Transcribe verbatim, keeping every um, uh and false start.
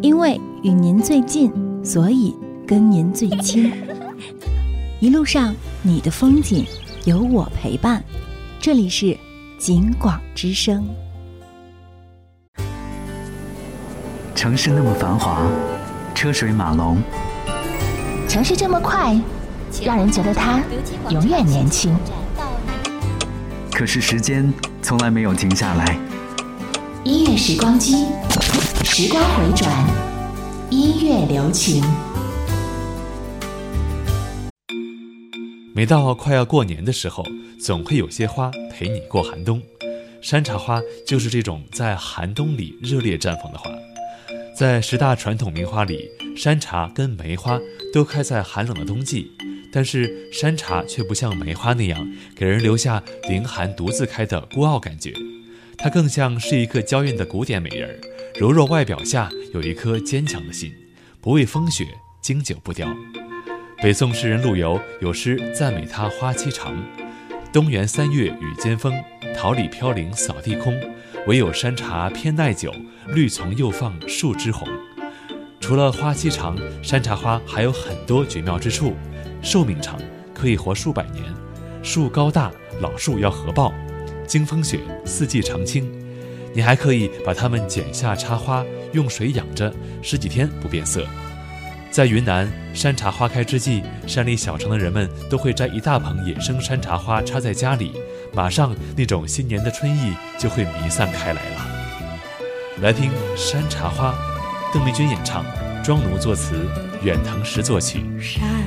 因为与您最近，所以跟您最亲。一路上你的风景有我陪伴，这里是景广之声。 城市那么繁华，车水马龙， 城市这么快，让人觉得它永远年轻。 可是时间从来没有停下来。 音乐时光机，时光回转，音乐留情。 每到快要过年的时候，总会有些花陪你过寒冬。山茶花就是这种在寒冬里热烈绽放的花。在十大传统名花里，山茶跟梅花都开在寒冷的冬季，但是山茶却不像梅花那样给人留下凌寒独自开的孤傲感觉，它更像是一个娇艳的古典美人，柔弱外表下有一颗坚强的心，不畏风雪，经久不凋。北宋诗人陆游有诗赞美它花期长，东园三月雨兼风，桃李飘零扫地空，唯有山茶偏耐久，绿丛又放树枝红。除了花期长，山茶花还有很多绝妙之处。寿命长，可以活数百年，树高大，老树要合抱，经风雪，四季常青。你还可以把它们剪下插花，用水养着，十几天不变色。在云南，山茶花开之际，山里小城的人们都会摘一大捧野生山茶花插在家里，马上那种新年的春意就会弥散开来了。来听《山茶花》，邓丽君演唱，庄奴作词，远藤石作曲。 山